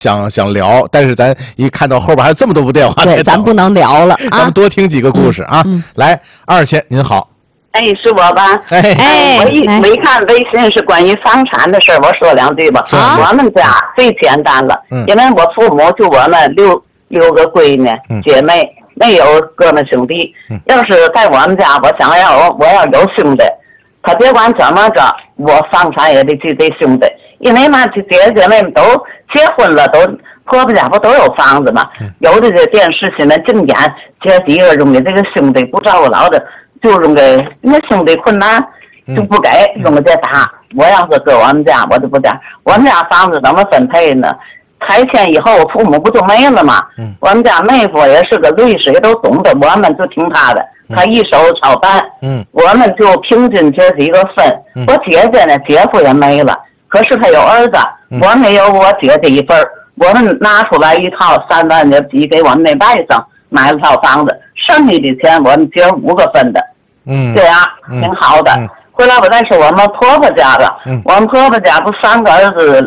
想聊，但是咱一看到后边还有这么多部电话， 对，咱不能聊了啊。 咱们多听几个故事啊。来，2线您好。 哎，是我吧？我一看微信是关于房产的事儿，我说2句吧。我们家最简单了，因为我父母就我们六个闺女姐妹，没有哥们兄弟。要是在我们家，我要有兄弟，他别管怎么着，我房产也得兄弟，因为嘛，姐姐妹们都结婚了，都婆婆家不都有房子嘛？有的这电视新闻净演这几个容易这个兄弟不照顾老的，就容给那兄弟困难就不给容给这打。我要是搁我们家，我就不这样。我们家房子怎么分配呢？拆迁以后，父母不就没了吗？我们家妹夫也是个律师，也都懂得，我们就听他的，他一手操办。我们就平均这几个分。我姐姐呢，姐夫也没了，可是他有儿子，我没有我姐姐一份儿。我们拿出来一套3万的几给我们那外甥买了套房子，剩下的钱我们姐5个分的。这样挺好的。后来我再说我们婆婆家了，我们婆婆家不3个儿子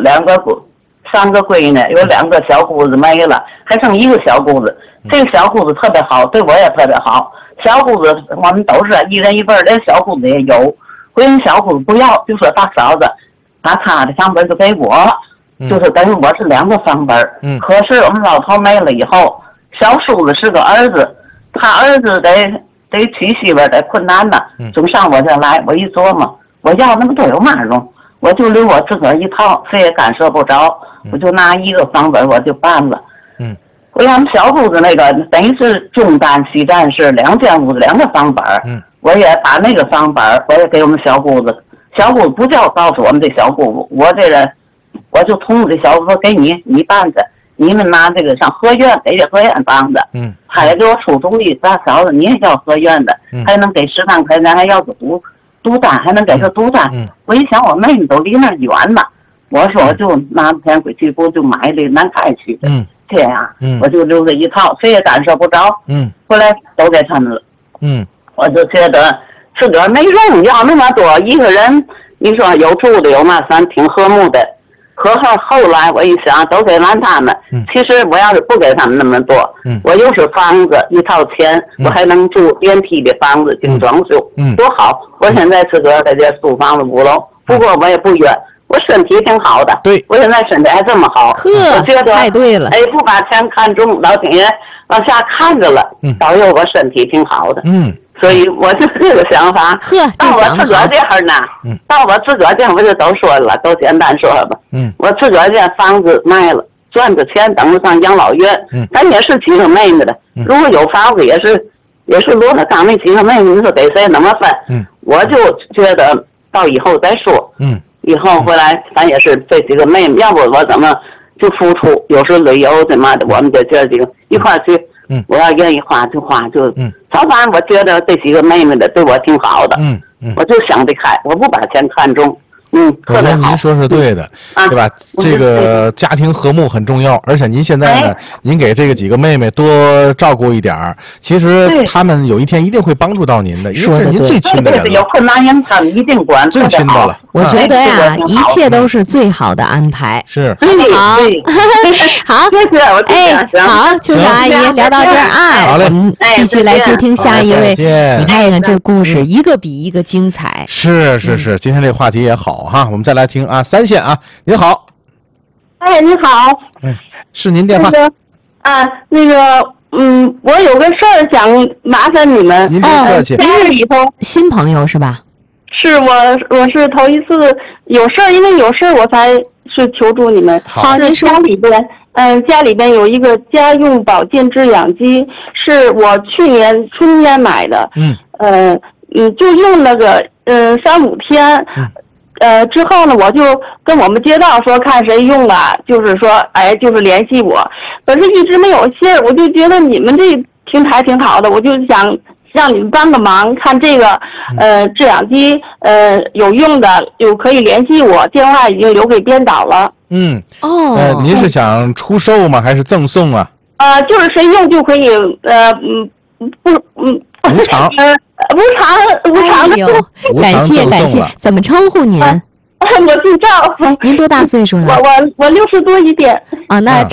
3个闺女，有2个小姑子没了，还剩1个小姑子。这个小姑子特别好，对我也特别好。小姑子我们都是一人一份，连小姑子也有。回人小姑子不要，就说大嫂子把她的房本就给我，就是等于我是2个房本。可是我们老头没了以后，小叔子是个儿子，他儿子得娶媳妇得困难呢，总上我这来。我一琢磨，我要那么多有嘛用？我就留我自个儿一套，谁也干涉不着。我就拿1个房本我就办了。我让我们小姑子那个等于是中单西站是2间屋子2个房本。我也把那个房本我也给我们小姑子。小姑子不叫告诉我们这小姑子，我这人我就通知这小姑子说给你办着，你们拿这个上合院给这合院房子。他也给我出主意，大嫂子你也要合院的，还能给10万块钱，还要个独单，还能给他独单。我一想我妹妹都离那儿远了，我说我就拿钱回去不就买这南开去的。这样我就留着一套，谁也干涉不着。后来都给他们了。我就觉得自个儿没用，要那么多一个人，你说有住的有嘛，咱挺和睦的。可后来我一想，都给完他们。其实我要是不给他们那么多，我又是房子一套钱，我还能住连梯的房子精装修，多好！我现在自个儿在这租房子5楼，不过我也不远，我身体挺好的。 对， 我现在身体还这么好，我觉得太对了。 哎，不把钱看重，老天爷往下看着了，保佑我身体挺好的。所以我就这个想法。到我自个儿这儿呢，到我自个儿这儿我就都说了，都简单说吧。我自个儿这房子卖了，赚着钱等着上养老院。咱也是几个妹妹的，如果有房子也是罗德刚那几个妹妹，你说给谁怎么分？我就觉得到以后再说。以后回来咱也是这几个妹妹，要不我怎么就付出？有时旅游怎么的，我们这几个一块去。我要愿意花就花，就早晚我觉得这几个妹妹的对我挺好的。我就想得开，我不把钱看重。特别好。 您说是对的，对吧？这个家庭和睦很重要，而且您现在呢，您给这个几个妹妹多照顾一点儿，其实他们有一天一定会帮助到您的，因为是您最亲的人了。 有困难人他们一定管， 最亲的了。 我觉得呀，一切都是最好的安排。 是， 好，好， 谢谢。 好，秋霞阿姨聊到这儿啊， 好嘞， 我们继续来接听下一位。你看看这故事，一个比一个精彩。 是，今天这话题也好哈，我们再来听啊，3线啊，您好。 哎，你好。 是您电话。 我有个事儿想麻烦你们。 您别客气。 家里头新朋友是吧？ 是我是头一次有事儿，因为有事儿我才是求助你们。 好，您说。 家里边有一个家用保健制氧机，是我去年春天买的。就用那个3-5天。之后呢，我就跟我们街道说看谁用了，就是说就是联系我，可是一直没有信儿。我就觉得你们这平台挺好的，我就想让你们帮个忙，看这个制氧机有用的有可以联系我，电话已经留给编导了。 您是想出售吗？还是赠送啊？ 就是谁用就可以无偿。 无偿的。 感谢，怎么称呼您？ 我姓赵。 您多大岁数了？ 我60多一点。 啊，那